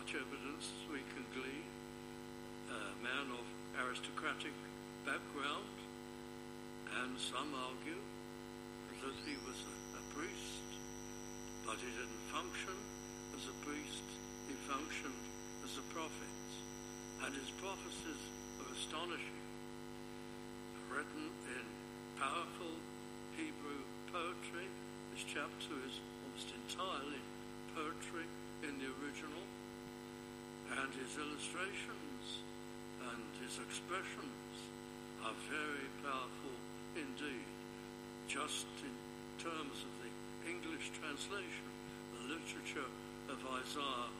much evidence as we can glean. A man of aristocratic background, and some argue that he was a priest, but he didn't function as a priest, he functioned as a prophet, and his prophecies are astonishing, written in powerful Hebrew poetry. This chapter is almost entirely poetry in the original, and his illustrations and his expressions are very powerful indeed. Just in terms of the English translation, the literature of Isaiah